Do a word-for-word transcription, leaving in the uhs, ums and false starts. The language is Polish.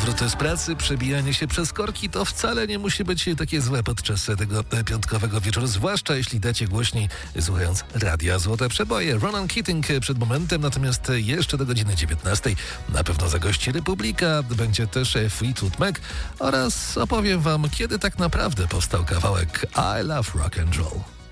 Powrót z pracy, przebijanie się przez korki to wcale nie musi być takie złe podczas tego piątkowego wieczoru, zwłaszcza jeśli dacie głośniej słuchając Radia Złote Przeboje. Ronan Keating przed momentem, natomiast jeszcze do godziny dziewiętnastej na pewno zagości Republika, będzie też Fleetwood Mac oraz opowiem wam, kiedy tak naprawdę powstał kawałek I Love Rock and Roll.